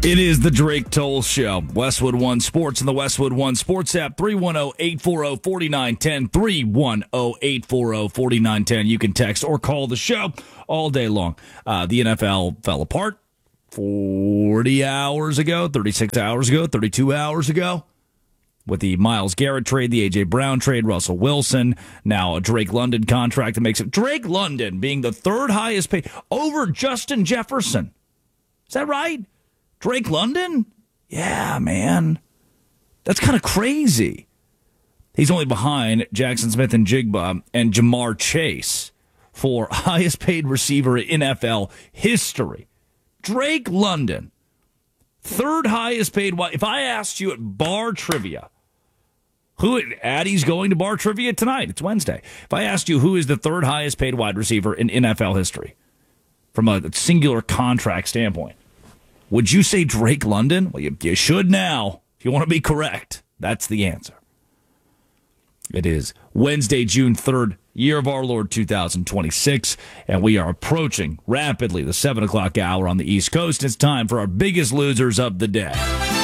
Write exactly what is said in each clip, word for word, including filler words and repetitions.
It is the Drake Toll Show. Westwood One Sports and the Westwood One Sports app. three one zero, eight four zero, four nine one zero. three one zero, eight four zero, four nine one zero. You can text or call the show all day long. Uh, the N F L fell apart forty hours ago, thirty-six hours ago, thirty-two hours ago. With the Myles Garrett trade, the A J. Brown trade, Russell Wilson, now a Drake London contract that makes it Drake London being the third highest paid over Justin Jefferson. Is that right? Drake London? Yeah, man. That's kind of crazy. He's only behind Jackson Smith and Jigba and Jamar Chase for highest paid receiver in N F L history. Drake London, third highest paid. If I asked you at bar trivia, who Addie's going to bar trivia tonight? It's Wednesday. If I asked you who is the third highest paid wide receiver in N F L history from a singular contract standpoint, would you say Drake London? Well, you, you should now. If you want to be correct, that's the answer. It is Wednesday, June third, year of our Lord two thousand twenty-six, and we are approaching rapidly the seven o'clock hour on the East Coast. It's time for our biggest losers of the day.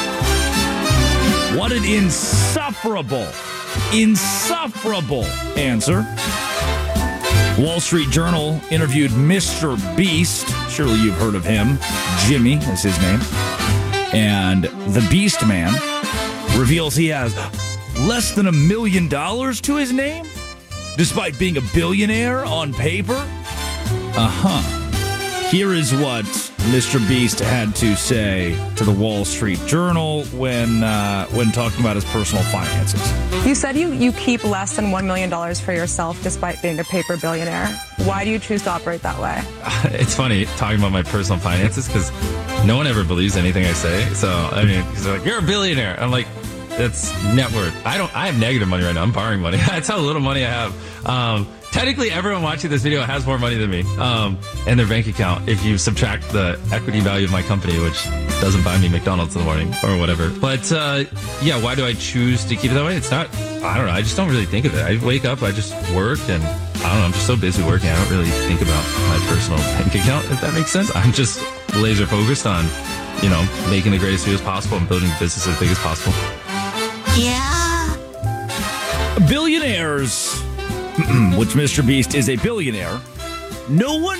What an insufferable, insufferable answer. Wall Street Journal interviewed Mister Beast. Surely you've heard of him. Jimmy is his name. And the Beast Man reveals he has less than a million dollars to his name, despite being a billionaire on paper. Uh-huh. Here is what Mister Beast had to say to the Wall Street Journal when uh, when talking about his personal finances. You said you, you keep less than one million dollars for yourself despite being a paper billionaire. Why do you choose to operate that way? It's funny talking about my personal finances because no one ever believes anything I say. So, I mean, because they're like, you're a billionaire. I'm like, that's net worth. I don't. I have negative money right now. I'm borrowing money. That's how little money I have. Um, technically, everyone watching this video has more money than me um, in their bank account if you subtract the equity value of my company, which doesn't buy me McDonald's in the morning or whatever. But uh, yeah, why do I choose to keep it that way? It's not. I don't know. I just don't really think of it. I wake up, I just work, and I don't know. I'm just so busy working. I don't really think about my personal bank account. If that makes sense. I'm just laser focused on, you know, making the greatest videos possible and building the business as big as possible. Yeah. Billionaires, which Mister Beast is a billionaire. No one.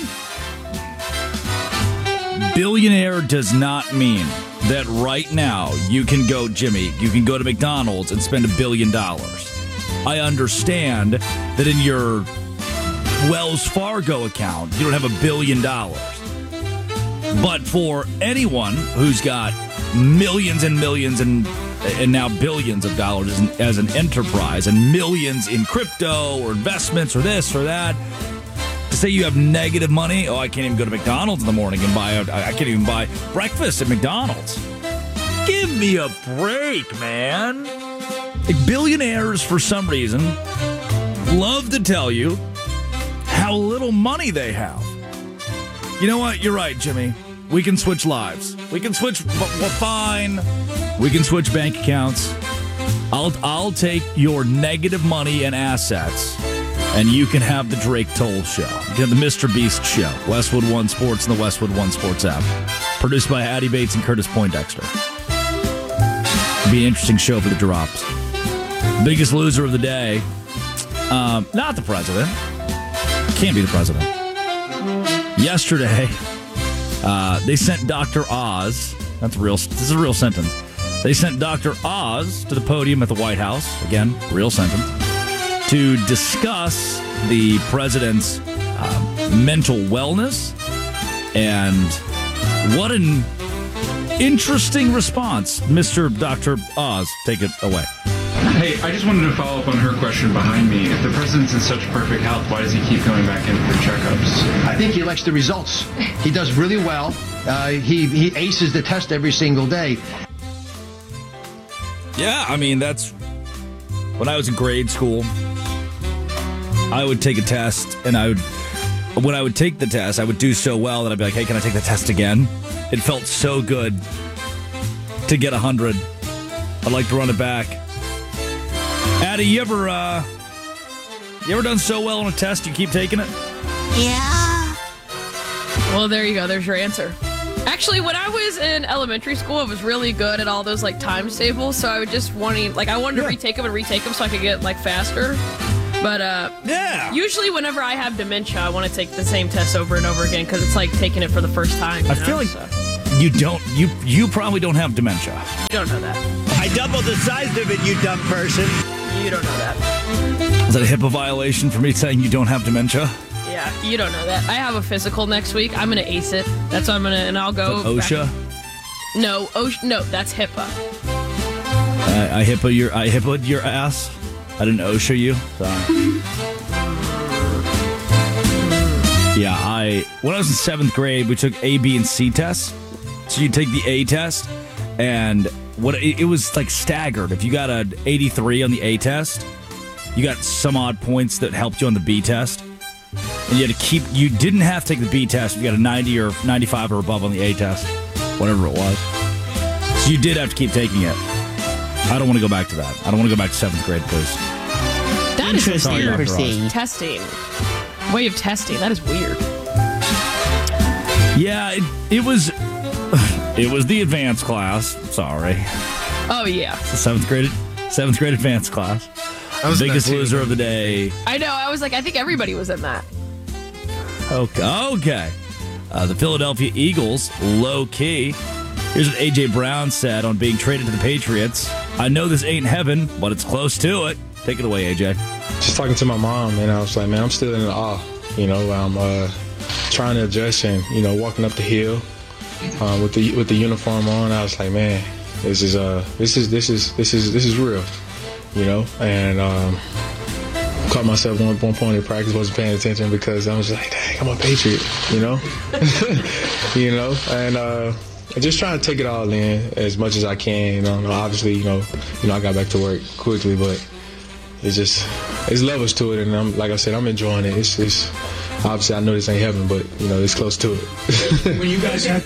Billionaire does not mean that right now you can go, Jimmy, you can go to McDonald's and spend a billion dollars. I understand that in your Wells Fargo account, you don't have a billion dollars. But for anyone who's got millions and millions and and now billions of dollars as an, as an enterprise and millions in crypto or investments or this or that, to say you have negative money, oh, I can't even go to McDonald's in the morning and buy, a, I can't even buy breakfast at McDonald's. Give me a break, man. Like, billionaires, for some reason, love to tell you how little money they have. You know what? You're right, Jimmy. We can switch lives. We can switch, well, fine. We can switch bank accounts. I'll I'll take your negative money and assets, and you can have the Drake Toll Show. You can have the Mister Beast Show. Westwood One Sports and the Westwood One Sports app. Produced by Addie Bates and Curtis Poindexter. It'll be an interesting show for the drops. Biggest loser of the day. Um, not the president. Can't be the president. Yesterday, uh, they sent Doctor Oz. That's real. This is a real sentence. They sent Doctor Oz to the podium at the White House. Again, real sentence. To discuss the president's um, mental wellness. And what an interesting response. Mister Doctor Oz, take it away. Hey, I just wanted to follow up on her question behind me. If the president's in such perfect health, why does he keep coming back in for checkups? I think he likes the results. He does really well. Uh, he, he aces the test every single day. Yeah, I mean, that's... When I was in grade school, I would take a test, and I would... When I would take the test, I would do so well that I'd be like, hey, can I take the test again? It felt so good to get one hundred. I'd like to run it back. Addie, you ever, uh, you ever done so well on a test you keep taking it? Yeah. Well, there you go. There's your answer. Actually, when I was in elementary school, I was really good at all those like times tables. So I would just wanting, like, I wanted to Yeah. retake them and retake them so I could get like faster. But uh, Yeah. usually, whenever I have dementia, I want to take the same test over and over again because it's like taking it for the first time. you I know? feel like So, you don't. You you probably don't have dementia. you don't know that. I doubled the size of it, you dumb person. You don't know that. Is that a HIPAA violation for me saying you don't have dementia? Yeah, you don't know that. I have a physical next week. I'm gonna ace it. That's what I'm gonna, and I'll go. But OSHA. back- No, OSHA. No, that's HIPAA. I, I HIPAA your I HIPAA'd your ass. I didn't OSHA you. Sorry. Yeah, I when I was in seventh grade, we took A, B, and C tests. So you take the A test, and what it, it was like staggered. If you got an eighty-three on the A test, you got some odd points that helped you on the B test. And you had to keep. You didn't have to take the B test. If you got a ninety or ninety-five or above on the A test, whatever it was. So you did have to keep taking it. I don't want to go back to that. I don't want to go back to seventh grade, please. That is Interesting. weird. Proceed. Testing. Way of testing. That is weird. Yeah, it, it was. It was the advanced class. Sorry, Oh yeah. the seventh grade, seventh grade advanced class. I was in Biggest that too. loser of the day. I know. I was like, I think everybody was in that. Okay, okay. Uh, the Philadelphia Eagles, low key. Here's what A J Brown said on being traded to the Patriots. I know this ain't heaven, but it's close to it. Take it away, A J. Just talking to my mom, and I was like, man, I'm still in awe. You know, I'm uh, trying to adjust and, you know, walking up the hill uh, with the with the uniform on. I was like, man, this is uh, this is this is this is this is real. You know, and um, caught myself one one point in practice, wasn't paying attention because I was like, dang, I'm a Patriot. You know, you know, and uh, just trying to take it all in as much as I can. You know, obviously, you know, you know, I got back to work quickly, but it's just there's levels to it, and I'm like I said, I'm enjoying it. It's, it's obviously I know this ain't heaven, but you know, it's close to it. When you guys have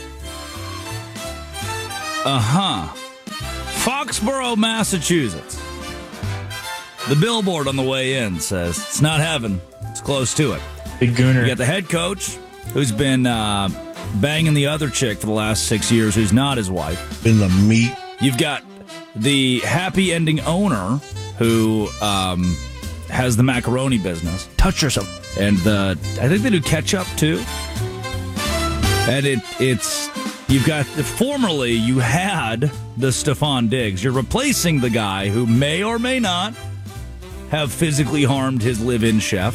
Uh huh. Foxborough, Massachusetts. The billboard on the way in says it's not heaven, it's close to it. Big Gooner. You got the head coach who's been uh, banging the other chick for the last six years, who's not his wife. in the meat. You've got the happy ending owner who um, has the macaroni business. Touch yourself. And the I think they do ketchup too. And it it's you've got formerly you had the Stephon Diggs. You're replacing the guy who may or may not have physically harmed his live-in chef.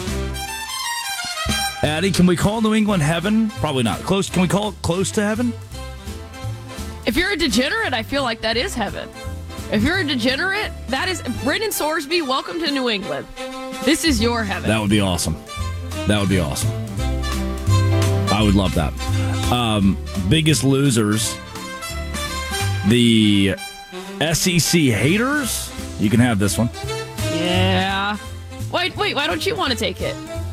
Addie, can we call New England heaven? Probably not. Close. Can we call it close to heaven? If you're a degenerate, I feel like that is heaven. If you're a degenerate, that is Brendan Sorsby. Welcome to New England. This is your heaven. That would be awesome. That would be awesome. I would love that. Um, biggest losers. The S E C haters. You can have this one. Yeah. Wait, wait. Why don't you want to take it?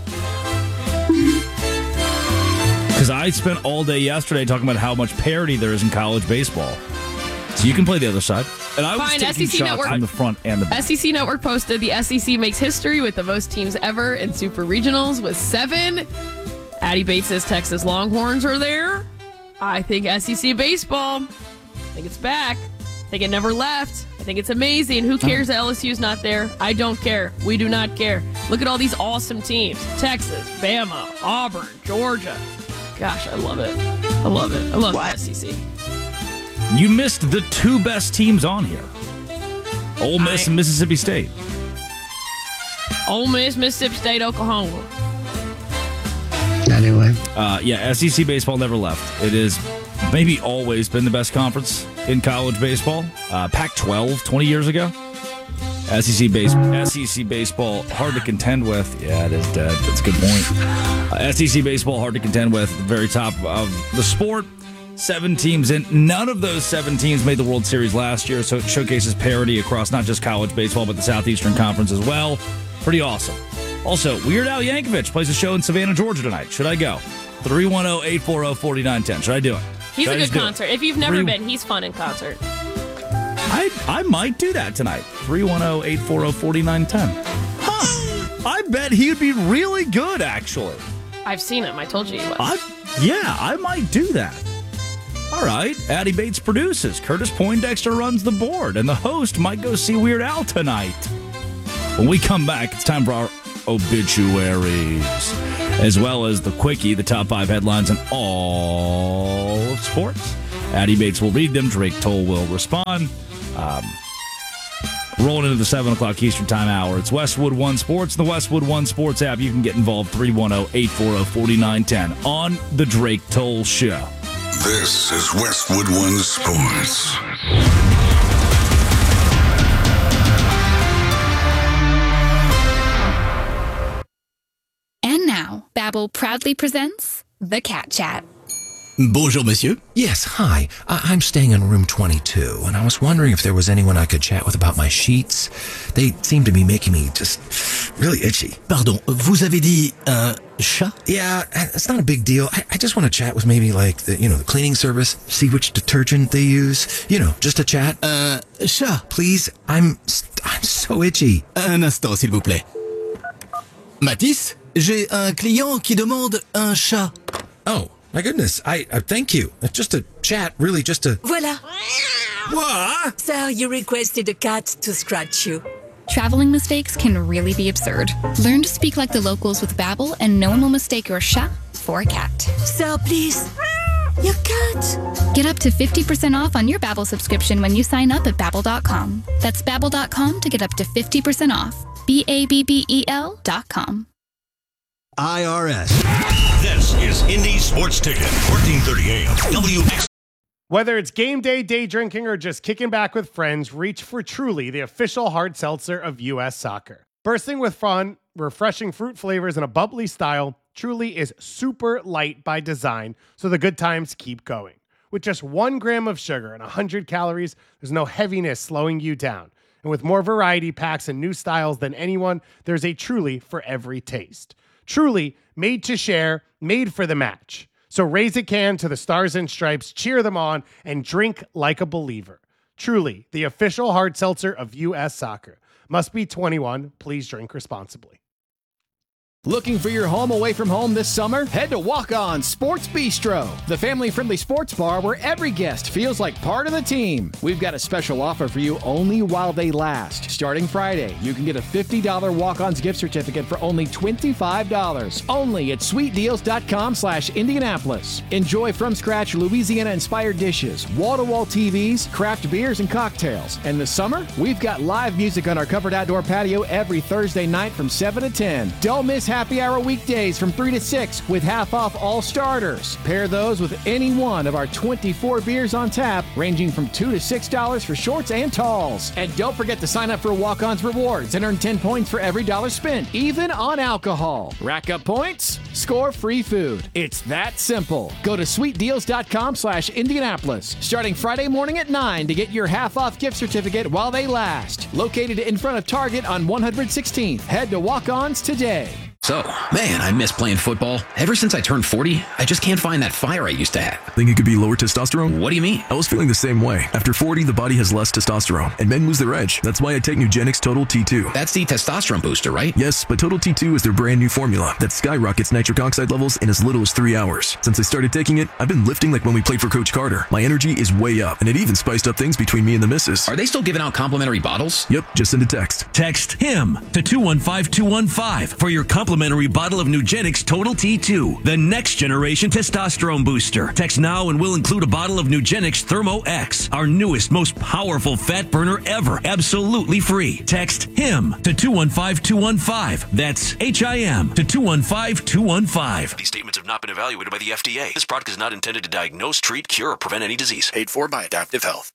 Because I spent all day yesterday talking about how much parity there is in college baseball. So you can play the other side. And I was Fine, taking S E C shots Network. from the front and the back. S E C Network posted the S E C makes history with the most teams ever in Super Regionals with seven. Addie Bates' Texas Longhorns are there. I think S E C baseball. I think it's back. I think it never left. I think it's amazing. Who cares that L S U's not there? I don't care. We do not care. Look at all these awesome teams. Texas, Bama, Auburn, Georgia. Gosh, I love it. I love it. I love the S E C. You missed the two best teams on here. Ole Miss I- and Mississippi State. Ole Miss, Mississippi State, Oklahoma. Anyway. Uh, yeah, S E C baseball never left. It is maybe always been the best conference in college baseball. Uh, Pac twelve twenty years ago. S E C base S E C baseball hard to contend with. Yeah, it is dead. That's a good point. Uh, S E C baseball hard to contend with. At the very top of the sport. Seven teams in. None of those seven teams made the World Series last year, so it showcases parity across not just college baseball, but the Southeastern Conference as well. Pretty awesome. Also, Weird Al Yankovic plays a show in Savannah, Georgia tonight. Should I go? three one zero, eight four zero, four nine one zero. Should I do it? He's Should I a just good do it? concert. If you've never Three- been, he's fun in concert. I I might do that tonight. three one zero, eight four zero, four nine one zero. Huh. I bet he would be really good, actually. I've seen him. I told you he was. I, yeah, I might do that. All right. Addie Bates produces. Curtis Poindexter runs the board. And the host might go see Weird Al tonight. When we come back, it's time for our obituaries, as well as the quickie, the top five headlines in all of sports. Addie Bates will read them. Drake Toll will respond. Um, rolling into the seven o'clock Eastern Time hour. It's Westwood One Sports, the Westwood One Sports app. You can get involved, three one zero, eight four zero, four nine one zero on the Drake Toll Show. This is Westwood One Sports. And now, Babbel proudly presents The Cat Chat. Bonjour, monsieur. Yes, hi. I- I'm staying in room twenty-two, and I was wondering if there was anyone I could chat with about my sheets. They seem to be making me just really itchy. Pardon, vous avez dit un chat? Yeah, it's not a big deal. I, I just want to chat with maybe like the, you know, the cleaning service, see which detergent they use. You know, just a chat. Un chat? Please, I'm I'm so itchy. Un instant, s'il vous plaît. Mathis, j'ai un client qui demande un chat. Oh. My goodness, I, I thank you. Just a chat, really just a... Voila. What? Sir, you requested a cat to scratch you. Traveling mistakes can really be absurd. Learn to speak like the locals with Babbel, and no one will mistake your chat for a cat. Sir, please. Your cat. Get up to fifty percent off on your Babbel subscription when you sign up at Babbel dot com. That's Babbel dot com to get up to fifty percent off. B A B B E L dot com. I R S. This is Indy Sports Ticket, fourteen thirty A M, W X. Whether it's game day, day drinking, or just kicking back with friends, reach for Truly, the official hard seltzer of U S Soccer. Bursting with fun, refreshing fruit flavors, and a bubbly style, Truly is super light by design, so the good times keep going. With just one gram of sugar and one hundred calories, there's no heaviness slowing you down. And with more variety packs and new styles than anyone, there's a Truly for every taste. Truly, made to share, made for the match. So raise a can to the Stars and Stripes, cheer them on, and drink like a believer. Truly, the official hard seltzer of U S Soccer. Must be twenty-one. Please drink responsibly. Looking for your home away from home this summer? Head to Walk On Sports Bistro, the family-friendly sports bar where every guest feels like part of the team. We've got a special offer for you only while they last. Starting Friday, you can get a fifty dollars Walk-On's gift certificate for only twenty-five dollars. Only at sweet deals dot com slash Indianapolis. Enjoy from-scratch Louisiana-inspired dishes, wall-to-wall T Vs, craft beers, and cocktails. And this summer, we've got live music on our covered outdoor patio every Thursday night from seven to ten. Don't miss happy hour weekdays from three to six with half off all starters. Pair those with any one of our twenty-four beers on tap, ranging from two to six dollars for shorts and talls. And don't forget to sign up for Walk-On's Rewards and earn ten points for every dollar spent, even on alcohol. Rack up points, score free food. It's that simple. Go to sweet deals dot com slash Indianapolis, starting Friday morning at nine to get your half off gift certificate while they last. Located in front of Target on one hundred sixteenth. Head to Walk-On's today. So, man, I miss playing football. Ever since I turned forty, I just can't find that fire I used to have. Think it could be lower testosterone? What do you mean? I was feeling the same way. After forty, the body has less testosterone, and men lose their edge. That's why I take Nugenix Total T two. That's the testosterone booster, right? Yes, but Total T two is their brand new formula that skyrockets nitric oxide levels in as little as three hours. Since I started taking it, I've been lifting like when we played for Coach Carter. My energy is way up, and it even spiced up things between me and the missus. Are they still giving out complimentary bottles? Yep, just send a text. Text HIM to two one five two one five for your complimentary bottle of Nugenix Total T two, the next generation testosterone booster. Text now and we'll include a bottle of Nugenix Thermo X, our newest, most powerful fat burner ever, absolutely free. Text HIM to two one five two one five. That's H I M to two one five two one five. These statements have not been evaluated by the F D A. This product is not intended to diagnose, treat, cure, or prevent any disease. Paid for by Adaptive Health.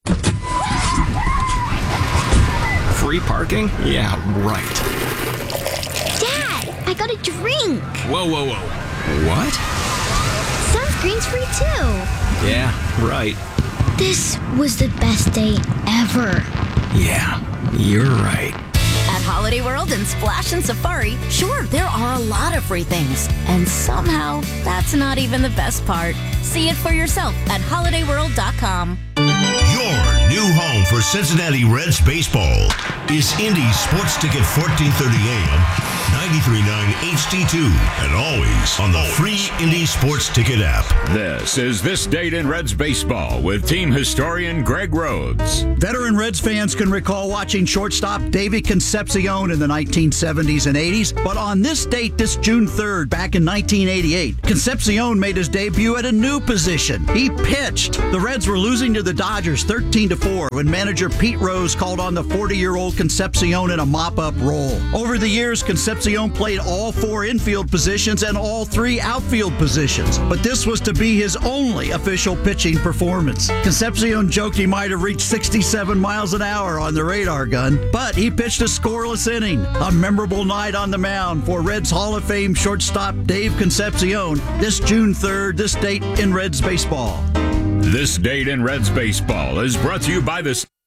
Free parking? Yeah, right. I got a drink. Whoa, whoa, whoa. What? Sunscreen's free too. Yeah, right. This was the best day ever. Yeah, you're right. At Holiday World and Splash and Safari, sure, there are a lot of free things. And somehow, that's not even the best part. See it for yourself at holiday world dot com. Your new home for Cincinnati Reds baseball is Indy Sports Ticket, fourteen thirty A M ninety-three point nine H D two, and always on the free Indy Sports Ticket app. This is This Date in Reds Baseball with team historian Greg Rhodes. Veteran Reds fans can recall watching shortstop Davey Concepcion in the nineteen seventies and eighties, but on this date, this June third, back in nineteen eighty-eight, Concepcion made his debut at a new position. He pitched. The Reds were losing to the Dodgers thirteen to four when manager Pete Rose called on the forty-year-old Concepcion in a mop-up role. Over the years, Concepcion played all four infield positions and all three outfield positions, but this was to be his only official pitching performance. Concepcion joked he might have reached sixty-seven miles an hour on the radar gun, but he pitched a scoreless inning. A memorable night on the mound for Reds Hall of Fame shortstop Dave Concepcion this June third, this date in Reds baseball. This Date in Reds Baseball is brought to you by the